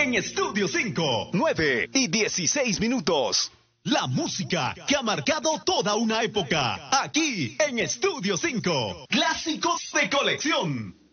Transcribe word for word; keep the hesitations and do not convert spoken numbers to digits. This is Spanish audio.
en Estudio cinco. nueve y dieciséis minutos. La música que ha marcado toda una época. Aquí en Estudio cinco. Clásicos de colección.